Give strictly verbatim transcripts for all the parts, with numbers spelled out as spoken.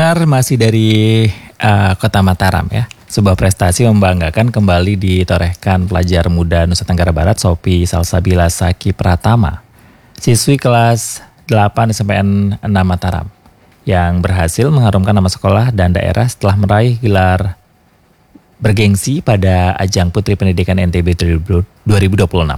Pendengar, masih dari uh, Kota Mataram ya. Sebuah prestasi membanggakan kembali ditorehkan pelajar muda Nusa Tenggara Barat Sophie Salsabila Saki Pratama, siswi kelas delapan S M P N enam Mataram, yang berhasil mengharumkan nama sekolah dan daerah setelah meraih gelar bergengsi pada ajang Putri Pendidikan N T B dua ribu dua puluh enam.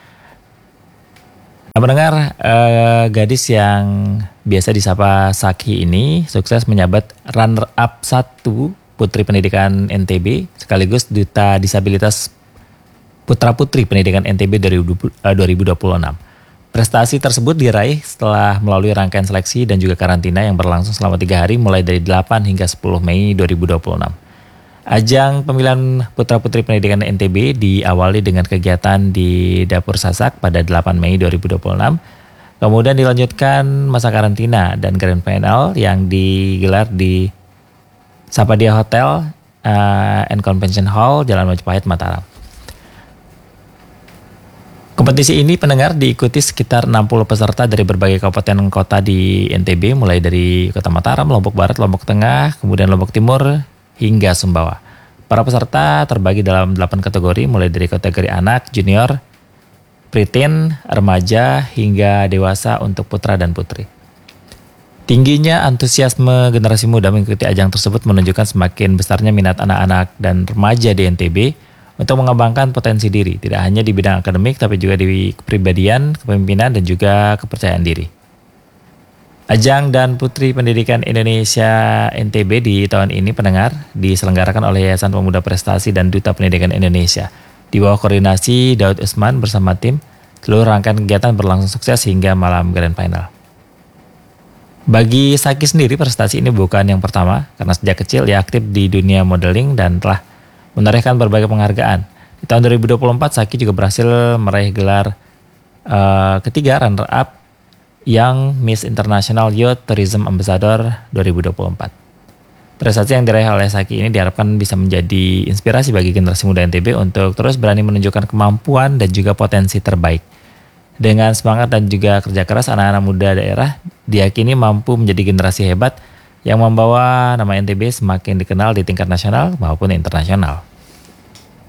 Nah, pendengar, eh, gadis yang biasa disapa Saki ini sukses menyabat runner-up satu Putri Pendidikan N T B sekaligus Duta Disabilitas Putra Putri Pendidikan N T B dua ribu dua puluh enam. Prestasi tersebut diraih setelah melalui rangkaian seleksi dan juga karantina yang berlangsung selama tiga hari mulai dari delapan hingga sepuluh Mei dua ribu dua puluh enam. Ajang pemilihan Putra Putri Pendidikan N T B diawali dengan kegiatan di Dapur Sasak pada delapan Mei dua ribu dua puluh enam. Kemudian dilanjutkan masa karantina dan grand final yang digelar di Sapadia Hotel uh, and Convention Hall, Jalan Majapahit, Mataram. Kompetisi ini, pendengar, diikuti sekitar enam puluh peserta dari berbagai kabupaten kota di N T B, mulai dari Kota Mataram, Lombok Barat, Lombok Tengah, kemudian Lombok Timur, hingga Sumbawa. Para peserta terbagi dalam delapan kategori, mulai dari kategori anak, junior, preteen, remaja, hingga dewasa untuk putra dan putri. Tingginya antusiasme generasi muda mengikuti ajang tersebut menunjukkan semakin besarnya minat anak-anak dan remaja di N T B untuk mengembangkan potensi diri, tidak hanya di bidang akademik tapi juga di kepribadian, kepemimpinan, dan juga kepercayaan diri. Ajang dan Putri Pendidikan Indonesia N T B di tahun ini, pendengar, diselenggarakan oleh Yayasan Pemuda Prestasi dan Duta Pendidikan Indonesia. Di bawah koordinasi Daud Usman bersama tim, seluruh rangkaian kegiatan berlangsung sukses hingga malam grand final. Bagi Saki sendiri, prestasi ini bukan yang pertama, karena sejak kecil ia aktif di dunia modeling dan telah menorehkan berbagai penghargaan. Di tahun dua ribu dua puluh empat, Saki juga berhasil meraih gelar uh, ketiga runner-up Young Miss International Youth Tourism Ambassador dua ribu dua puluh empat. Prestasi yang diraih oleh Saki ini diharapkan bisa menjadi inspirasi bagi generasi muda N T B untuk terus berani menunjukkan kemampuan dan juga potensi terbaik. Dengan semangat dan juga kerja keras, anak-anak muda daerah diyakini mampu menjadi generasi hebat yang membawa nama N T B semakin dikenal di tingkat nasional maupun internasional.